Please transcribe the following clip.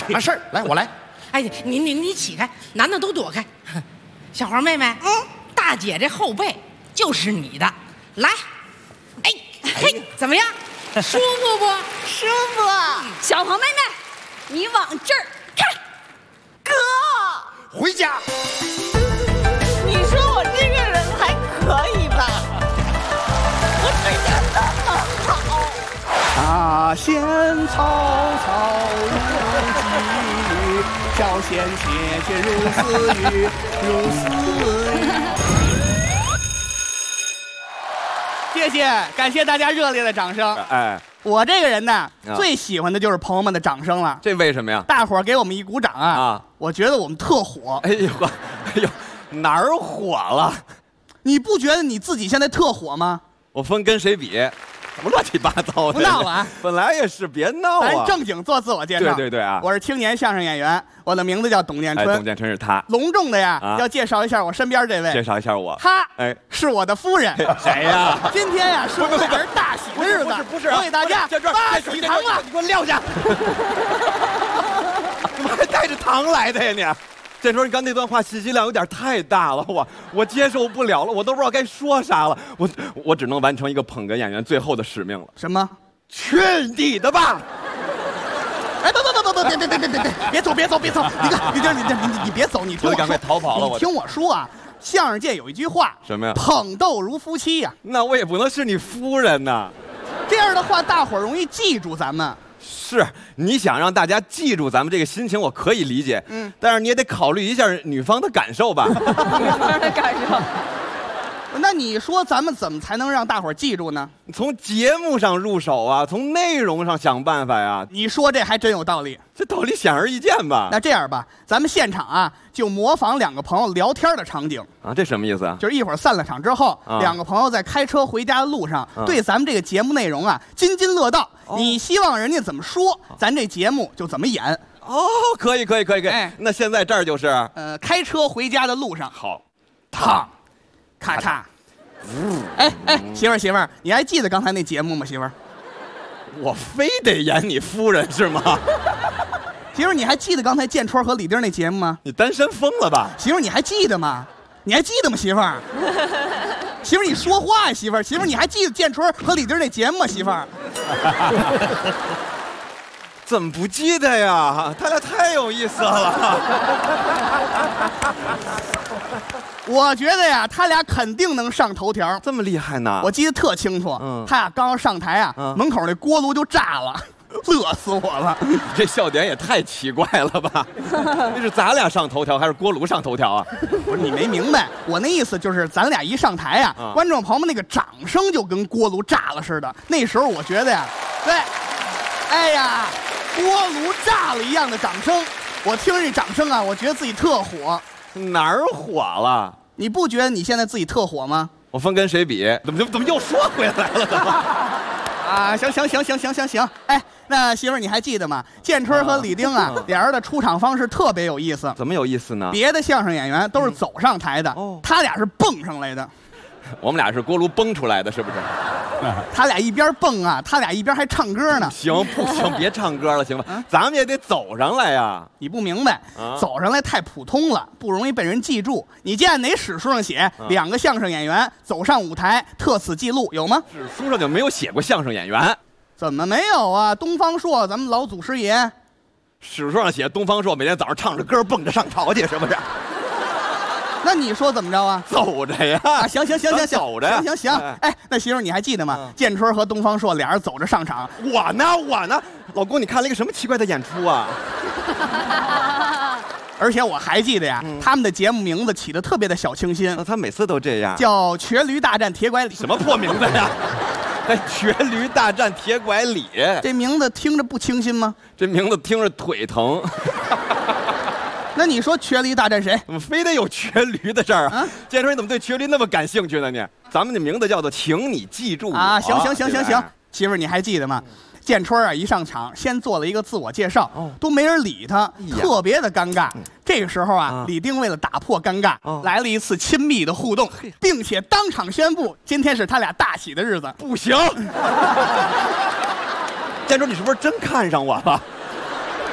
么事儿？来，我来。 哎，你起开，男的都躲开。小黄妹妹，大姐这后背就是你的，来，哎嘿，怎么样？舒服不？ 舒服。小黄妹妹，你往这儿看，哥， 回家。 你说我这个人还可以吧？我对他那么好。 大仙草草如寄，小仙切切如丝雨，如丝雨。谢谢，感谢大家热烈的掌声。 哎， 我这个人呢，最喜欢的就是朋友们的掌声了。 这为什么呀？ 大伙儿给我们一鼓掌啊！我觉得我们特火。 哎呦，哎呦，哪儿火了？ 你不觉得你自己现在特火吗？ 我分跟谁比？什么乱七八糟的？ 不闹了啊！ 本来也是，别闹啊！ 咱正经做自我介绍。 对啊！ 我是青年相声演员，我的名字叫董建春。 董建春是他。 隆重的呀，要介绍一下我身边这位。 介绍一下我。 他是我的夫人。 谁呀？ 今天呀是我们俩人大喜的日子。 不是， 我给大家发喜糖了。 你给我撂下！怎么还带着糖来的呀你？建春，你刚那段话信息量有点太大了，我接受不了了，我都不知道该说啥了，我只能完成一个捧哏演员最后的使命了。 什么？ 去你的吧！ 哎，等，别走！你看，你别走，你听我说， 赶快逃跑了！ 你听我说啊，相声界有一句话， 什么呀？ 捧逗如夫妻呀。 那我也不能是你夫人呐。 这样的话，大伙儿容易记住咱们。 是，你想让大家记住咱们这个心情，我可以理解。但是你也得考虑一下女方的感受吧。女方的感受。 那你说咱们怎么才能让大伙儿记住呢？ 从节目上入手啊，从内容上想办法呀。 你说这还真有道理， 这道理显而易见吧？ 那这样吧，咱们现场啊，就模仿两个朋友聊天的场景啊。这什么意思啊？ 就是一会儿散了场之后，两个朋友在开车回家的路上，对咱们这个节目内容啊津津乐道。你希望人家怎么说，咱这节目就怎么演。 哦，可以。那现在这儿就是开车回家的路上。 好， 烫。咔嚓，哎，媳妇儿，你还记得刚才那节目吗？媳妇儿， 我非得演你夫人是吗？ 媳妇儿，你还记得刚才建春和李丁那节目吗？ 你单身疯了吧？ 媳妇儿，你还记得吗？媳妇儿，媳妇儿，你说话呀，媳妇儿，你还记得建春和李丁那节目吗？媳妇儿， 怎么不记得呀？他俩太有意思了。 我觉得呀，他俩肯定能上头条。 这么厉害呢？ 我记得特清楚。他俩刚上台啊，门口那锅炉就炸了，乐死我了。 这笑点也太奇怪了吧？那是咱俩上头条还是锅炉上头条啊？ 不是你没明白，我那意思就是咱俩一上台啊，观众朋友们那个掌声就跟锅炉炸了似的。那时候我觉得呀，对，哎呀，锅炉炸了一样的掌声。我听着这掌声啊，我觉得自己特火。 哪儿火了？ 你不觉得你现在自己特火吗？ 我分跟谁比？怎么又说回来了？怎么？ 啊，行。哎，那媳妇儿你还记得吗？建春和李丁啊，俩人的出场方式特别有意思。 怎么有意思呢？ 别的相声演员都是走上台的，他俩是蹦上来的。 我们俩是锅炉崩出来的，是不是？ 他俩一边蹦啊，他俩一边还唱歌呢。 行不行？别唱歌了，行吧？咱们也得走上来呀。 你不明白，走上来太普通了，不容易被人记住。你见哪史书上写两个相声演员走上舞台特此记录有吗？ 史书上就没有写过相声演员。 怎么没有啊？东方朔，咱们老祖师爷。 史书上写东方朔每天早上唱着歌蹦着上朝去，是不是？ 那你说怎么着啊？ 走着呀！ 行， 走着呀！ 行。哎，那媳妇儿你还记得吗？建春和东方朔俩人走着上场。 我呢，老公，你看了一个什么奇怪的演出啊？ 而且我还记得呀，他们的节目名字起得特别的小清新。 他每次都这样。 叫《瘸驴大战铁拐李》。 什么破名字呀？瘸驴大战铁拐李。 这名字听着不清新吗？ 这名字听着腿疼。 那你说瘸驴大战谁？ 怎么非得有瘸驴的事儿啊？建春，你怎么对瘸驴那么感兴趣呢？你，咱们的名字叫做，请你记住啊！行，媳妇儿你还记得吗？建春啊，一上场先做了一个自我介绍，都没人理他，特别的尴尬。这个时候啊，李丁为了打破尴尬，来了一次亲密的互动，并且当场宣布今天是他俩大喜的日子。 不行，建春，你是不是真看上我了？